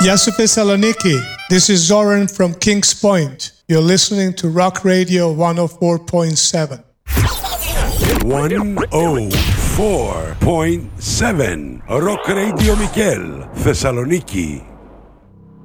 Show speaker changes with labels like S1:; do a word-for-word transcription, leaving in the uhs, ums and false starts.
S1: Γεια σου Θεσσαλονίκη. This is Zoran from Kings Point. You're listening to Rock Radio one oh four point seven.
S2: one oh four point seven Rock Radio Mikel, Θεσσαλονίκη.